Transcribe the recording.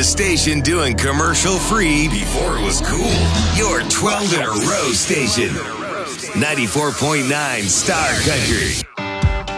The station doing commercial free before it was cool. Your 12 in a row station. 94.9 Star Country.